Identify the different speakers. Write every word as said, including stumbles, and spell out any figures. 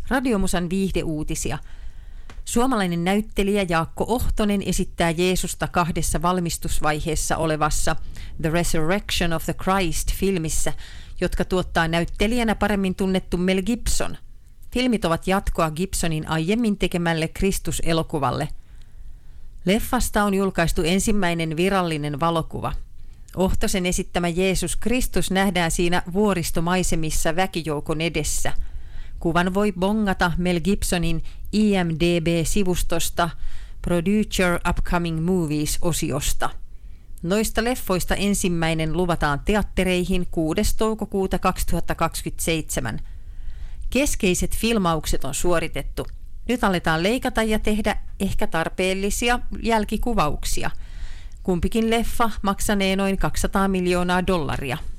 Speaker 1: Radiomusan viihdeuutisia. Suomalainen näyttelijä Jaakko Ohtonen esittää Jeesusta kahdessa valmistusvaiheessa olevassa The Resurrection of the Christ-filmissä, jotka tuottaa näyttelijänä paremmin tunnettu Mel Gibson. Filmit ovat jatkoa Gibsonin aiemmin tekemälle Kristus-elokuvalle. Leffasta on julkaistu ensimmäinen virallinen valokuva. Ohtosen esittämä Jeesus Kristus nähdään siinä vuoristomaisemissa väkijoukon edessä. Kuvan voi bongata Mel Gibsonin I M D B-sivustosta Producer Upcoming Movies-osiosta. Noista leffoista ensimmäinen luvataan teattereihin kuudes toukokuuta kaksituhattakaksikymmentäseitsemän. Keskeiset filmaukset on suoritettu. Nyt aletaan leikata ja tehdä ehkä tarpeellisia jälkikuvauksia. Kumpikin leffa maksanee noin kaksisataa miljoonaa dollaria.